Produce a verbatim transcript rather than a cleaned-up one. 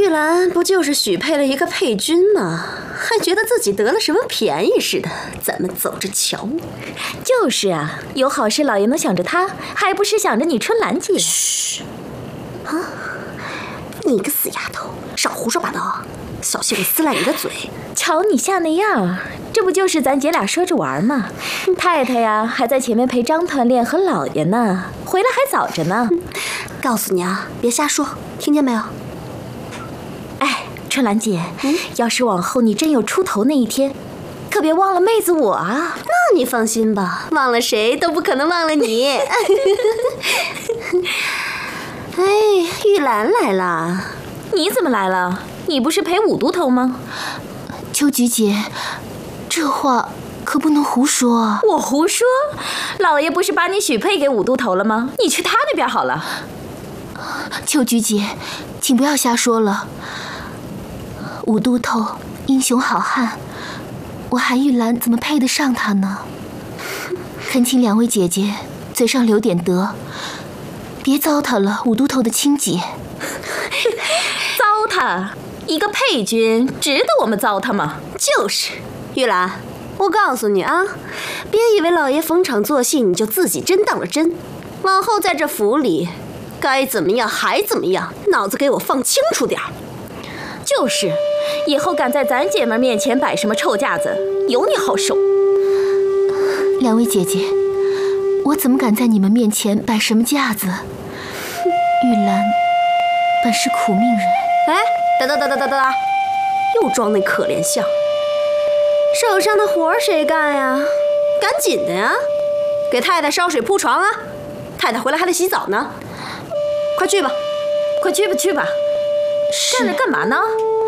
玉兰不就是许配了一个配军吗？还觉得自己得了什么便宜似的，咱们走着瞧。 就是啊，有好事老爷能想着他，还不是想着你春兰姐？ 嘘！啊，你个死丫头，少胡说八道，小心我撕烂你的嘴！ 瞧你像那样，这不就是咱姐俩说着玩吗？太太呀，还在前面陪张团练和老爷呢，回来还早着呢。 告诉你啊，别瞎说，听见没有？ 哎，春兰姐， 嗯， 要是往后你真有出头那一天，可别忘了妹子我啊。 那你放心吧，忘了谁都不可能忘了你。哎，玉兰来了。 你怎么来了？你不是陪五都头吗？ 秋菊姐，这话可不能胡说啊！ 我胡说？老爷不是把你许配给五都头了吗？你去他那边好了。 秋菊姐，请不要瞎说了。五都头英雄好汉，我韩玉兰怎么配得上他呢？恳请两位姐姐嘴上留点德，别糟蹋了五都头的亲姐。 糟蹋？一个配军值得我们糟蹋吗？ 就是，玉兰，我告诉你啊，别以为老爷逢场作戏你就自己真当了真，往后在这府里该怎么样还怎么样，脑子给我放清楚点儿。 就是，以后敢在咱姐妹面前摆什么臭架子，有你好受。 两位姐姐，我怎么敢在你们面前摆什么架子？玉兰本是苦命人。 哎，等等等等等等，又装那可怜相。手上的活谁干呀？赶紧的呀，给太太烧水铺床啊！太太回来还得洗澡呢，快去吧， 快去吧去吧。站着干嘛呢？